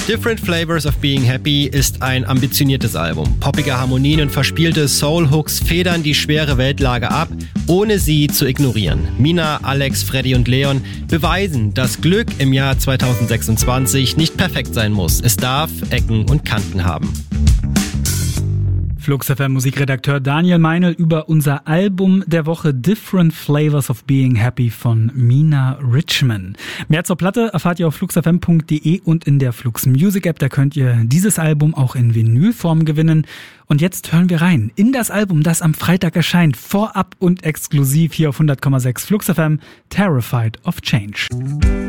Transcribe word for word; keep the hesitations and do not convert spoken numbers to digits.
Different Flavors of Being Happy ist ein ambitioniertes Album. Poppige Harmonien und verspielte Soul-Hooks federn die schwere Weltlage ab, ohne sie zu ignorieren. Mina, Alex, Freddy und Leon beweisen, dass Glück im Jahr zweitausendsechsundzwanzig nicht perfekt sein muss. Es darf Ecken und Kanten haben. Flux F M Musikredakteur Daniel Meinl über unser Album der Woche Different Flavors of Being Happy von Mina Richman. Mehr zur Platte erfahrt ihr auf flux f m punkt d e und in der Flux Music App. Da könnt ihr dieses Album auch in Vinylform gewinnen. Und jetzt hören wir rein in das Album, das am Freitag erscheint, vorab und exklusiv hier auf hundert Komma sechs Flux F M, Terrified of Change.